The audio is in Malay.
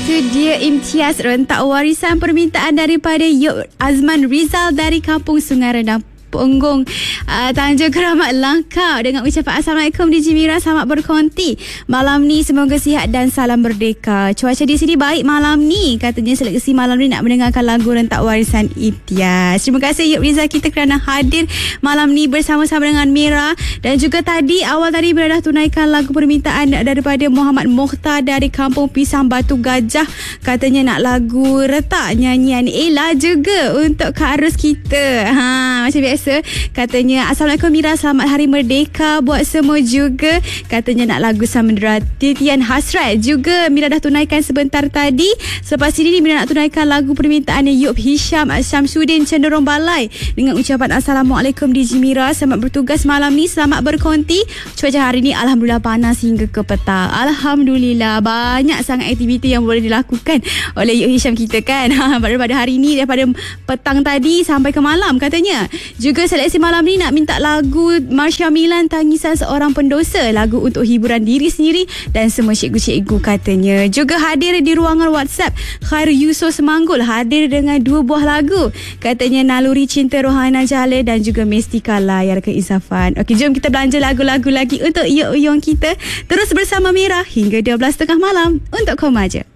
Itu dia Imtiaz, rentak warisan permintaan daripada Yop Azman Rizal dari Kampung Sungai Redang, Penggong, Tanjung Keramat, Langkap, dengan ucapan Assalamualaikum DJ Mira, selamat berkonti malam ni, semoga sihat dan salam merdeka. Cuaca di sini baik malam ni, katanya seleksi malam ni nak mendengarkan lagu rentak warisan Imtiaz. Terima kasih Yop Rizal kita kerana hadir malam ni bersama-sama dengan Mira. Dan juga tadi awal tadi Mira dah tunaikan lagu permintaan daripada Muhammad Mokhtar dari Kampung Pisang Batu Gajah, katanya nak lagu retak nyanyian Ella juga untuk Kak Arus kita. Macam biasa katanya Assalamualaikum Mira, selamat Hari Merdeka buat semua juga, katanya nak lagu Samudra Titian Hasrat juga Mira dah tunaikan sebentar tadi. Selepas ini Mira nak tunaikan lagu permintaan Yop Hisham Syamsuddin Cenderung Balai dengan ucapan Assalamualaikum DJ Mira, selamat bertugas malam ni, selamat berkonti. Cuaca hari ni Alhamdulillah panas hingga ke petang. Alhamdulillah banyak sangat aktiviti yang boleh dilakukan oleh Yop Hisham kita kan pada hari ni, daripada petang tadi sampai ke malam katanya. Juga seleksi malam ni nak minta lagu Marsha Milan, Tangisan Seorang Pendosa, lagu untuk hiburan diri sendiri dan semua cikgu-cikgu katanya. Juga hadir di ruangan WhatsApp Khairul Yusof Semanggul, hadir dengan 2 buah lagu, katanya Naluri Cinta Rohana Jalil dan juga Mestika Layar Keinsafan. Okey, jom kita belanja lagu-lagu lagi untuk Yop Uyong kita. Terus bersama Mira hingga 12.30 malam untuk Komaja.